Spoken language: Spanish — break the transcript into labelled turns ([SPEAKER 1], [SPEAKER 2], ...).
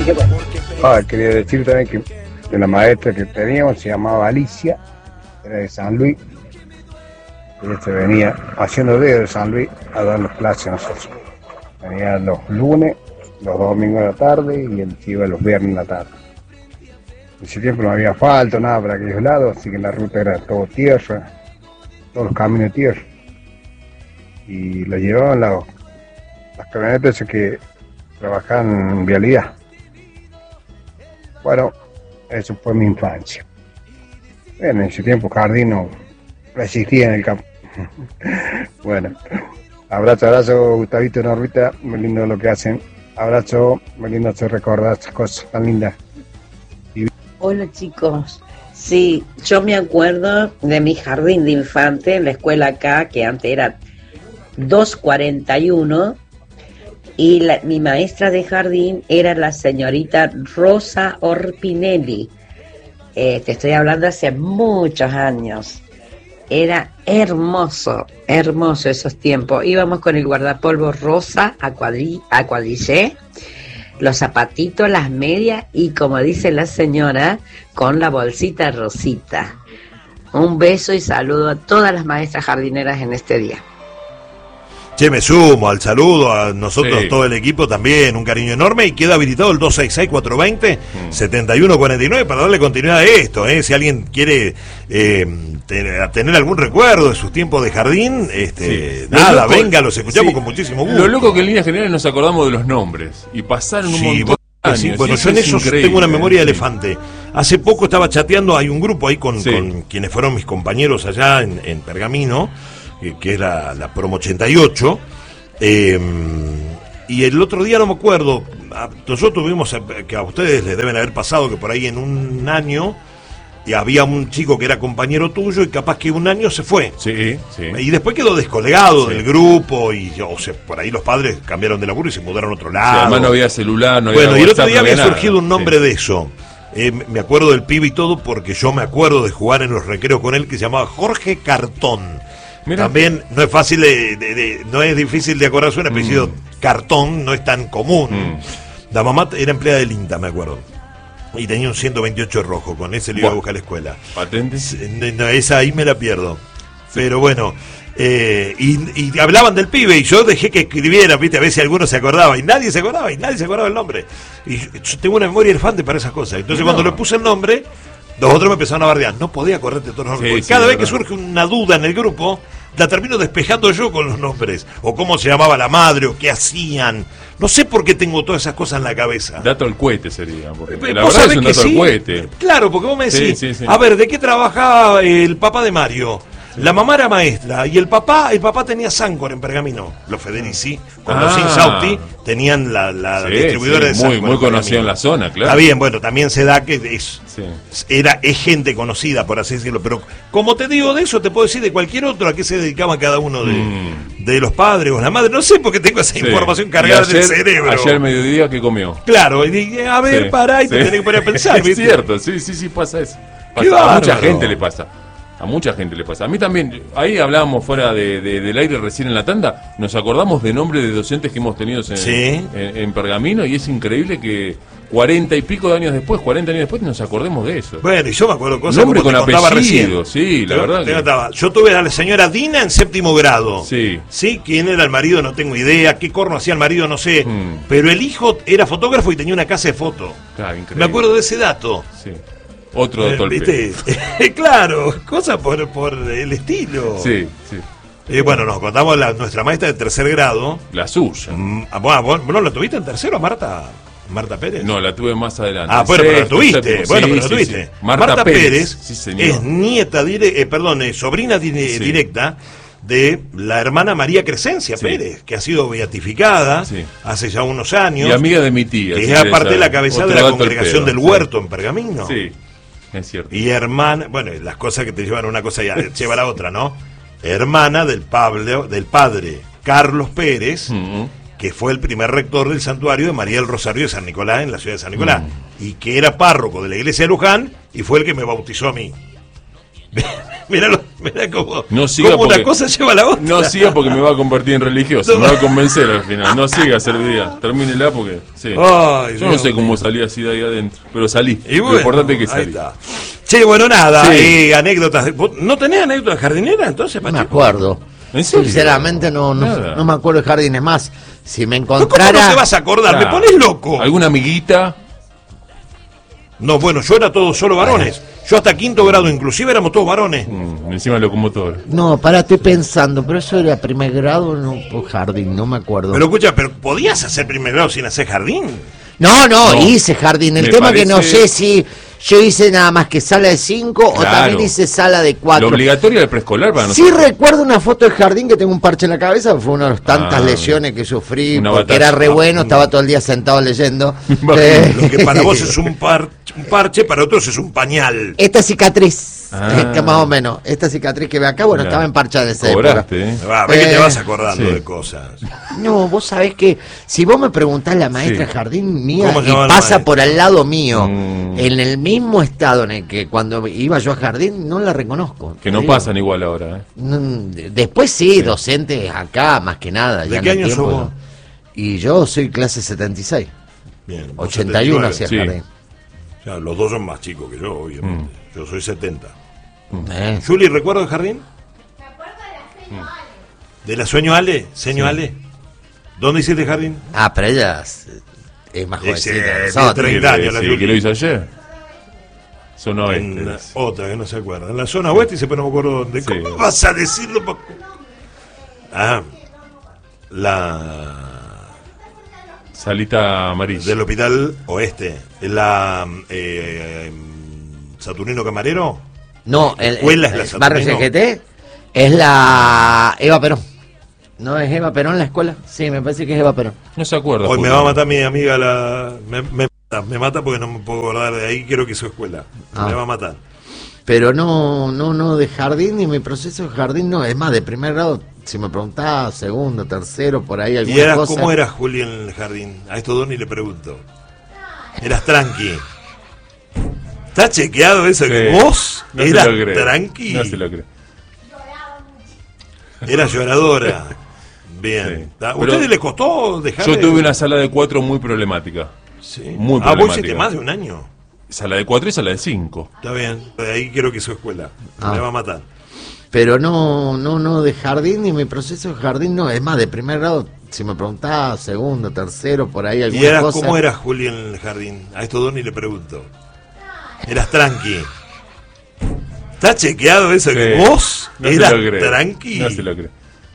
[SPEAKER 1] que bueno.
[SPEAKER 2] Quería decir también que la maestra que teníamos se llamaba Alicia, era de San Luis. Ella se venía haciendo dedo de San Luis a darnos clases a nosotros. Venía los lunes, los domingos de la tarde y él se iba los viernes en la tarde. En ese tiempo no había asfalto, nada para aquellos lados, así que la ruta era todo tierra, todos los caminos de tierra. Y lo llevaban las camionetas que trabajaban en vialidad. Bueno, eso fue mi infancia. En ese tiempo Jardín no existía en el campo. Bueno, abrazo, Gustavito, Normita, muy lindo lo que hacen. Abrazo, muy lindo hacer recordar esas cosas tan lindas.
[SPEAKER 1] Hola chicos, sí, yo me acuerdo de mi jardín de infante en la escuela acá, que antes era 241, y mi maestra de jardín era la señorita Rosa Orpinelli. Te estoy hablando hace muchos años. Era hermoso esos tiempos. Íbamos con el guardapolvo rosa a cuadrillé, los zapatitos, las medias y, como dice la señora, con la bolsita rosita. Un beso y saludo a todas las maestras jardineras en este día.
[SPEAKER 3] Che, me sumo al saludo a nosotros, sí. Todo el equipo también, un cariño enorme, y queda habilitado el 266-420-7149 para darle continuidad a esto, si alguien quiere tener algún recuerdo de sus tiempos de jardín, sí. Nada, venga, los escuchamos, sí. Con muchísimo gusto.
[SPEAKER 4] Lo loco que en líneas generales nos acordamos de los nombres, y pasaron un montón de años.
[SPEAKER 3] Sí. Bueno, yo en eso tengo una memoria de elefante. Hace poco estaba chateando, hay un grupo ahí con quienes fueron mis compañeros allá en Pergamino, que era la Promo 88, y el otro día no me acuerdo, nosotros tuvimos, que a ustedes les deben haber pasado, que por ahí en un año y había un chico que era compañero tuyo y capaz que un año se fue,
[SPEAKER 4] sí.
[SPEAKER 3] Y después quedó descolegado del grupo, y por ahí los padres cambiaron de laburo y se mudaron a otro lado,
[SPEAKER 4] sí, además no había celular, no había
[SPEAKER 3] bueno, WhatsApp, y el otro día había surgido
[SPEAKER 4] nada.
[SPEAKER 3] Un nombre de eso. Me acuerdo del pibe y todo, porque yo me acuerdo de jugar en los recreos con él, que se llamaba Jorge Cartón. Mirá. También no es fácil no es difícil de acordarse un apellido Cartón, no es tan común. La mamá era empleada del INTA, me acuerdo, y tenía un 128 rojo, con ese le iba a buscar a la escuela.
[SPEAKER 4] ¿Patentes?
[SPEAKER 3] No, esa ahí me la pierdo. Pero bueno, y hablaban del pibe, y yo dejé que escribiera, viste, a ver si alguno se acordaba, y nadie se acordaba el nombre. Y yo tengo una memoria elefante para esas cosas. Entonces cuando le puse el nombre, los otros me empezaron a bardear. No podía acordarte todos los nombres. Porque cada vez que surge una duda en el grupo, la termino despejando yo con los nombres. O cómo se llamaba la madre, o qué hacían. No sé por qué tengo todas esas cosas en la cabeza.
[SPEAKER 4] Dato al cohete sería. La verdad es un dato al cohete.
[SPEAKER 3] Claro, porque vos me decís, a ver, ¿de qué trabajaba el papá de Mario? La mamá era maestra y el papá tenía Sancor en Pergamino, los Federici, con los Insauti tenían la distribuidora de Sancor.
[SPEAKER 4] Muy conocida en la zona, claro.
[SPEAKER 3] Está bien, bueno, también se da que es gente conocida, por así decirlo, pero como te digo de eso, te puedo decir de cualquier otro a qué se dedicaba cada uno de los padres o la madre, no sé, porque tengo esa información cargada del cerebro.
[SPEAKER 4] Ayer al mediodía, ¿qué comió?
[SPEAKER 3] Claro, y dije, a ver, pará, y te tenés que poner a pensar, ¿viste?
[SPEAKER 4] Es cierto, sí, pasa eso. A mucha gente le pasa. A mucha gente le pasa. A mí también, ahí hablábamos fuera del aire recién en la tanda, nos acordamos de nombres de docentes que hemos tenido en Pergamino, y es increíble que 40 y pico de años después, 40 años después, nos acordemos de eso.
[SPEAKER 3] Bueno, y yo me acuerdo cosas
[SPEAKER 4] nombre
[SPEAKER 3] como
[SPEAKER 4] con
[SPEAKER 3] te contaba
[SPEAKER 4] apellido,
[SPEAKER 3] recién.
[SPEAKER 4] Sí, la verdad.
[SPEAKER 3] Yo tuve a la señora Dina en 7º grado.
[SPEAKER 4] Sí.
[SPEAKER 3] ¿Quién era el marido? No tengo idea. ¿Qué corno hacía el marido? No sé. Pero el hijo era fotógrafo y tenía una casa de foto.
[SPEAKER 4] Claro, increíble.
[SPEAKER 3] Me acuerdo de ese dato.
[SPEAKER 4] Sí. Otro dato al
[SPEAKER 3] ¿viste? Claro, cosas por el estilo.
[SPEAKER 4] Sí.
[SPEAKER 3] Bueno, nos contamos nuestra maestra de 3er grado.
[SPEAKER 4] La suya.
[SPEAKER 3] ¿Vos no la tuviste en tercero, Marta Pérez?
[SPEAKER 4] No, la tuve más adelante.
[SPEAKER 3] Bueno, pero la tuviste. Pero la tuviste.
[SPEAKER 4] Sí. Marta Pérez
[SPEAKER 3] es nieta, sobrina directa de la hermana María Crescencia Pérez, que ha sido beatificada hace ya unos años.
[SPEAKER 4] Y amiga de mi tía.
[SPEAKER 3] Que es aparte de la cabeza de la congregación del Huerto en Pergamino.
[SPEAKER 4] Sí, es cierto.
[SPEAKER 3] Y hermana, bueno, las cosas que te llevan una cosa ya lleva a la otra, ¿no? Hermana del padre Carlos Pérez, que fue el primer rector del santuario de María del Rosario de San Nicolás, en la ciudad de San Nicolás, y que era párroco de la iglesia de Luján, y fue el que me bautizó a mí. Míralo. Mirá cómo,
[SPEAKER 4] no siga
[SPEAKER 3] cómo
[SPEAKER 4] porque,
[SPEAKER 3] una cosa lleva a la otra.
[SPEAKER 4] No siga porque me va a convertir en religioso, me va a convencer al final. No siga, Servidía, termínela porque sí.
[SPEAKER 3] Ay,
[SPEAKER 4] yo no sé cómo salí así de ahí adentro, pero salí.
[SPEAKER 3] Y bueno,
[SPEAKER 4] lo importante es que salí.
[SPEAKER 3] Sí, bueno, nada,
[SPEAKER 4] Sí.
[SPEAKER 3] Anécdotas. ¿No tenés anécdotas jardineras entonces,
[SPEAKER 5] No
[SPEAKER 3] Pachico?
[SPEAKER 5] me acuerdo.
[SPEAKER 4] ¿En serio?
[SPEAKER 5] Sinceramente no me acuerdo de jardines más. Si me
[SPEAKER 3] ¿Cómo
[SPEAKER 5] encontrara...
[SPEAKER 3] no te vas a acordar?
[SPEAKER 4] Claro.
[SPEAKER 3] Me pones loco.
[SPEAKER 4] ¿Alguna amiguita?
[SPEAKER 3] No, bueno, yo era todo solo varones. Yo hasta quinto grado inclusive éramos todos varones.
[SPEAKER 4] Encima locomotora.
[SPEAKER 5] No, estoy pensando, pero eso era primer grado o jardín, no me acuerdo.
[SPEAKER 3] Pero escucha, ¿pero podías hacer primer grado sin hacer jardín?
[SPEAKER 5] No, hice jardín. El
[SPEAKER 4] Me
[SPEAKER 5] tema
[SPEAKER 4] parece-
[SPEAKER 5] que no sé si yo hice nada más que sala de 5 o
[SPEAKER 4] Claro.
[SPEAKER 5] también hice sala de 4.
[SPEAKER 4] Lo obligatorio del preescolar para
[SPEAKER 5] Sí
[SPEAKER 4] nosotros.
[SPEAKER 5] recuerdo una foto de jardín que tengo un parche en la cabeza, fue una de las tantas lesiones que sufrí,
[SPEAKER 4] Una
[SPEAKER 5] porque
[SPEAKER 4] batalla.
[SPEAKER 5] era re bueno, estaba todo el día sentado leyendo.
[SPEAKER 3] Lo que para vos es un parche, para otros es un pañal.
[SPEAKER 5] Esta cicatriz,
[SPEAKER 4] Ah.
[SPEAKER 5] que más o menos, esta cicatriz que ve acá, bueno,
[SPEAKER 4] Mirá.
[SPEAKER 5] estaba emparchada en esa época.
[SPEAKER 4] Cobraste, ¿eh?
[SPEAKER 3] Va, ves que te vas acordando
[SPEAKER 4] sí.
[SPEAKER 3] de cosas.
[SPEAKER 5] No, vos sabés que si vos me preguntás la maestra
[SPEAKER 4] Sí.
[SPEAKER 5] de jardín mía
[SPEAKER 3] ¿Cómo se
[SPEAKER 5] y
[SPEAKER 3] llama la
[SPEAKER 5] pasa
[SPEAKER 3] maestra?
[SPEAKER 5] por al lado mío,
[SPEAKER 4] Mm.
[SPEAKER 5] en el mismo estado en el que cuando iba yo a jardín, no la reconozco.
[SPEAKER 4] Que no
[SPEAKER 5] Te digo.
[SPEAKER 4] pasan igual ahora, ¿eh?
[SPEAKER 5] Después sí, docentes acá, más que nada.
[SPEAKER 3] ¿De
[SPEAKER 5] ya
[SPEAKER 3] qué
[SPEAKER 5] en el
[SPEAKER 3] año sos
[SPEAKER 5] tiempo,
[SPEAKER 3] vos?
[SPEAKER 5] Y yo soy clase 76.
[SPEAKER 3] Bien, vos
[SPEAKER 5] 81
[SPEAKER 3] 79.
[SPEAKER 5] hacia
[SPEAKER 4] Sí.
[SPEAKER 5] jardín.
[SPEAKER 3] O sea, los dos son más chicos que yo, obviamente. Yo soy 70.
[SPEAKER 5] Eh.
[SPEAKER 3] Juli, ¿recuerdo de jardín? ¿De la Sueño Ale? ¿Seño Ale? ¿Dónde hiciste jardín?
[SPEAKER 5] Ah, pero ella es más
[SPEAKER 3] Ese,
[SPEAKER 5] jovencita que
[SPEAKER 3] tiene
[SPEAKER 5] nosotros.
[SPEAKER 3] 30 años la
[SPEAKER 4] Sí,
[SPEAKER 3] Juli.
[SPEAKER 4] que lo hizo ayer. Son
[SPEAKER 3] En
[SPEAKER 4] oeste.
[SPEAKER 3] otra que no se acuerda. En la zona oeste y se pero no me acuerdo dónde.
[SPEAKER 4] Sí.
[SPEAKER 3] ¿Cómo vas a decirlo? La
[SPEAKER 4] Salita amarilla.
[SPEAKER 3] del hospital oeste. La Saturnino Camarero.
[SPEAKER 5] No, el
[SPEAKER 3] escuela es la
[SPEAKER 5] barrio
[SPEAKER 3] Saturnino?
[SPEAKER 5] CGT es la Eva Perón. ¿No es Eva Perón la escuela? Sí, me parece que es Eva Perón.
[SPEAKER 4] No se acuerda.
[SPEAKER 3] Hoy me
[SPEAKER 4] Julio.
[SPEAKER 3] va a matar mi amiga me mata porque no me puedo acordar de ahí, creo que es su escuela.
[SPEAKER 5] Ah.
[SPEAKER 3] Me va a matar.
[SPEAKER 5] Pero no de jardín, ni mi proceso de jardín, no. Es más, de primer grado, si me preguntaba, segundo, tercero, por ahí
[SPEAKER 3] ¿Y
[SPEAKER 5] alguna
[SPEAKER 3] eras,
[SPEAKER 5] cosa.
[SPEAKER 3] cómo eras, Juli, en el jardín? A estos dos ni le pregunto. Eras tranqui. ¿Está chequeado eso?
[SPEAKER 4] Sí.
[SPEAKER 3] Que vos
[SPEAKER 4] No se
[SPEAKER 3] eras
[SPEAKER 4] lo creo.
[SPEAKER 3] tranqui.
[SPEAKER 4] No se lo creo.
[SPEAKER 3] Eras lloradora. Bien.
[SPEAKER 4] Sí.
[SPEAKER 3] ¿A
[SPEAKER 4] Pero
[SPEAKER 3] ustedes les costó dejar
[SPEAKER 4] Yo
[SPEAKER 3] de-
[SPEAKER 4] tuve una sala de 4 muy problemática.
[SPEAKER 3] Sí.
[SPEAKER 4] muy
[SPEAKER 3] vos
[SPEAKER 4] problemática.
[SPEAKER 3] hiciste más de un año.
[SPEAKER 4] Sala de 4 y sala de 5.
[SPEAKER 3] Está bien. De ahí creo que es su escuela.
[SPEAKER 5] Ah.
[SPEAKER 3] Me va a matar.
[SPEAKER 5] Pero no de jardín, ni mi proceso de jardín, no. Es más, de primer grado, si me preguntaba, segundo, tercero, por ahí alguna
[SPEAKER 3] ¿Y eras,
[SPEAKER 5] cosa.
[SPEAKER 3] cómo eras, Juli, en el jardín? A estos dos ni le pregunto. Eras tranqui. ¿Está chequeado eso? Que vos
[SPEAKER 4] No se
[SPEAKER 3] eras
[SPEAKER 4] lo creo.
[SPEAKER 3] tranqui.
[SPEAKER 4] No se lo creo.